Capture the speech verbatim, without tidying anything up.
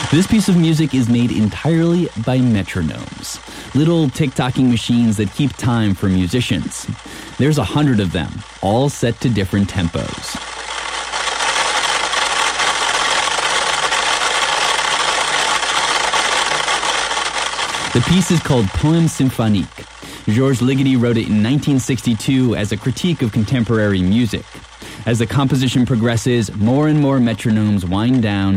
This piece of music is made entirely by metronomes, little tick-tocking machines that keep time for musicians. There's a hundred of them, all set to different tempos. The piece is called Poème symphonique. Georges Ligeti wrote it in nineteen sixty-two as a critique of contemporary music. As the composition progresses, more and more metronomes wind down